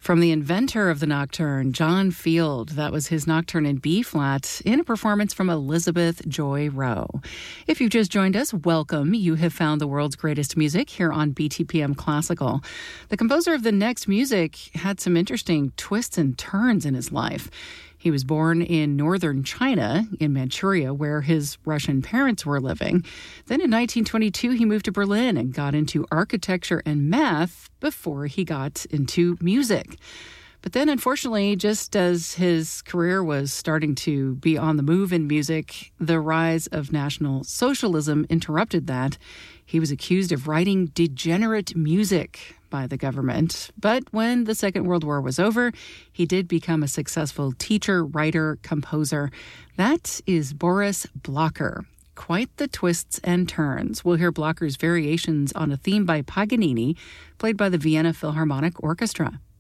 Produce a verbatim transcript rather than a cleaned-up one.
From the inventor of the nocturne, John Field. That was his nocturne in B-flat in a performance from Elizabeth Joy Rowe. If you've just joined us, welcome. You have found the world's greatest music here on B T P M Classical. The composer of the next music had some interesting twists and turns in his life. He was born in northern China, in Manchuria, where his Russian parents were living. Then in nineteen twenty-two, he moved to Berlin and got into architecture and math before he got into music. But then, unfortunately, just as his career was starting to be on the move in music, the rise of National Socialism interrupted that. He was accused of writing degenerate music by the government. But when the Second World War was over, he did become a successful teacher, writer, composer. That is Boris Blocher. Quite the twists and turns. We'll hear Blocher's variations on a theme by Paganini, played by the Vienna Philharmonic Orchestra.